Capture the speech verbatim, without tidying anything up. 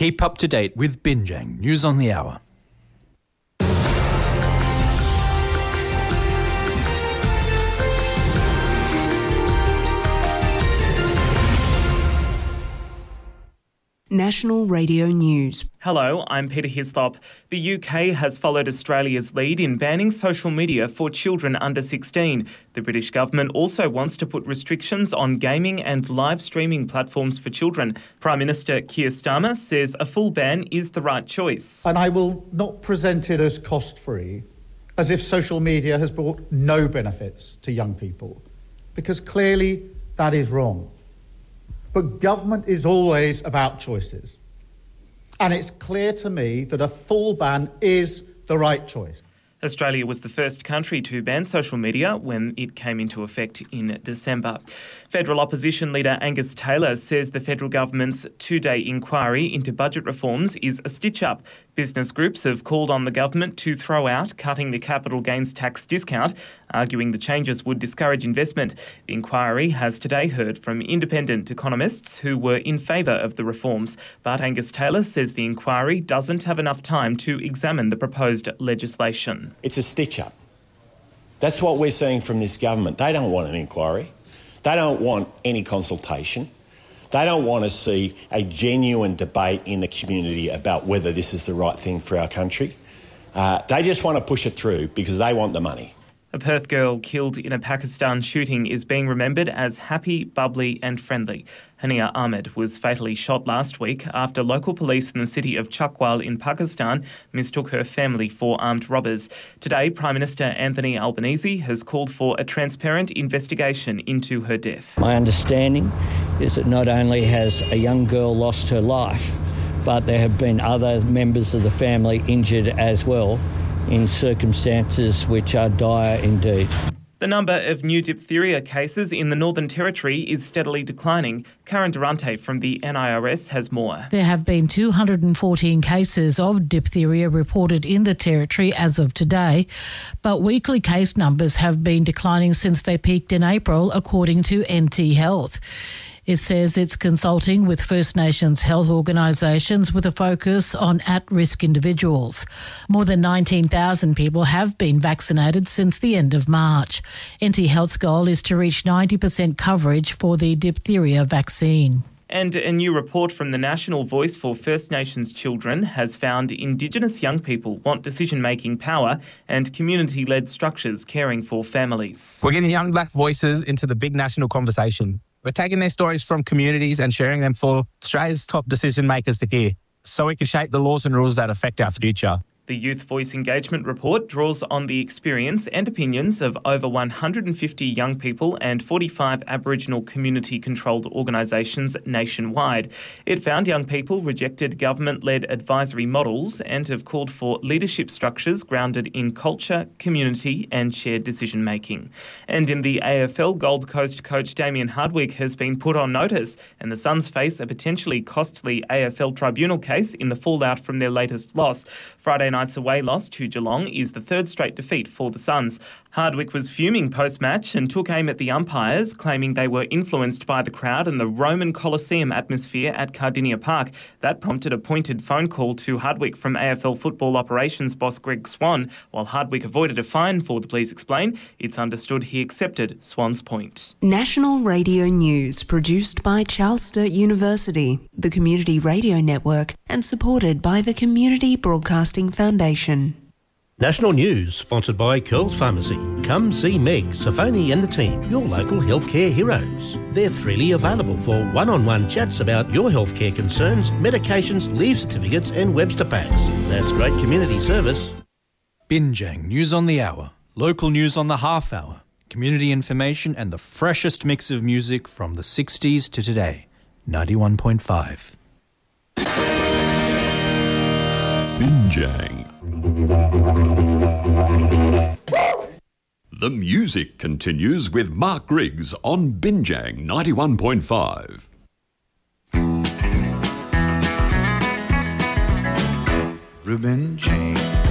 Keep up to date with Binjang News on the Hour. National Radio News. Hello, I'm Peter Hislop. The U K has followed Australia's lead in banning social media for children under sixteen. The British government also wants to put restrictions on gaming and live streaming platforms for children. Prime Minister Keir Starmer says a full ban is the right choice. And I will not present it as cost-free, as if social media has brought no benefits to young people, because clearly that is wrong. But government is always about choices. And it's clear to me that a full ban is the right choice. Australia was the first country to ban social media when it came into effect in December. Federal opposition leader Angus Taylor says the federal government's two-day inquiry into budget reforms is a stitch-up. Business groups have called on the government to throw out cutting the capital gains tax discount, arguing the changes would discourage investment. The inquiry has today heard from independent economists who were in favour of the reforms. But Angus Taylor says the inquiry doesn't have enough time to examine the proposed legislation. It's a stitch-up. That's what we're seeing from this government. They don't want an inquiry. They don't want any consultation. They don't want to see a genuine debate in the community about whether this is the right thing for our country. Uh, they just want to push it through because they want the money. A Perth girl killed in a Pakistan shooting is being remembered as happy, bubbly and friendly. Hania Ahmed was fatally shot last week after local police in the city of Chakwal in Pakistan mistook her family for armed robbers. Today, Prime Minister Anthony Albanese has called for a transparent investigation into her death. My understanding is that not only has a young girl lost her life, but there have been other members of the family injured as well, in circumstances which are dire indeed. The number of new diphtheria cases in the Northern Territory is steadily declining. Karen Durante from the N I R S has more. There have been two hundred fourteen cases of diphtheria reported in the Territory as of today, but weekly case numbers have been declining since they peaked in April, according to N T Health. It says it's consulting with First Nations health organisations with a focus on at-risk individuals. More than nineteen thousand people have been vaccinated since the end of March. N T Health's goal is to reach ninety percent coverage for the diphtheria vaccine. And a new report from the National Voice for First Nations Children has found Indigenous young people want decision-making power and community-led structures caring for families. We're getting young black voices into the big national conversation. We're taking their stories from communities and sharing them for Australia's top decision makers to hear, so we can shape the laws and rules that affect our future. The Youth Voice Engagement Report draws on the experience and opinions of over one hundred fifty young people and forty-five Aboriginal community-controlled organisations nationwide. It found young people rejected government-led advisory models and have called for leadership structures grounded in culture, community and shared decision-making. And in the A F L, Gold Coast coach Damien Hardwick has been put on notice, and the Suns face a potentially costly A F L tribunal case in the fallout from their latest loss. Friday night's away loss to Geelong is the third straight defeat for the Suns. Hardwick was fuming post-match and took aim at the umpires, claiming they were influenced by the crowd and the Roman Colosseum atmosphere at Cardinia Park. That prompted a pointed phone call to Hardwick from A F L football operations boss Greg Swan. While Hardwick avoided a fine for the Police Explain, it's understood he accepted Swan's point. National Radio News, produced by Charles Sturt University, the Community Radio Network, and supported by the Community Broadcasting Foundation. National News, sponsored by Curls Pharmacy. Come see Meg, Safoni and the team, your local healthcare heroes. They're freely available for one-on-one chats about your healthcare concerns, medications, leave certificates and Webster packs. That's great community service. Binjang News on the Hour, local news on the half hour, community information and the freshest mix of music from the sixties to today. ninety-one point five. Binjang. The music continues with Mark Griggs on Binjang ninety-one point five. Reuben James.